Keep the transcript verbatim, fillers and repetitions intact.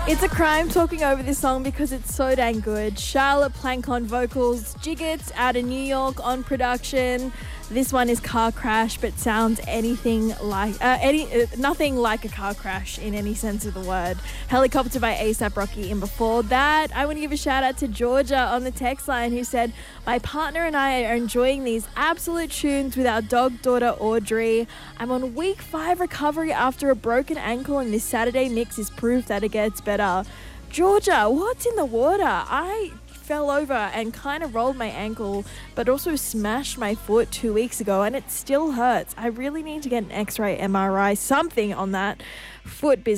It's a crime talking over this song because it's so dang good. Charlotte Plank on vocals, Jiggets out of New York on production. This one is Car Crash, but sounds anything like uh, any uh, nothing like a car crash in any sense of the word. Helicopter by ASAP Rocky. And before that, I want to give a shout out to Georgia on the text line who said, my partner and I are enjoying these absolute tunes with our dog daughter Audrey. I'm on week five recovery after a broken ankle, and this Saturday mix is proof that it gets better. Georgia, what's in the water? I fell over and kind of rolled my ankle, but also smashed my foot two weeks ago, and it still hurts. I really need to get an X-ray, M R I, something on that foot business.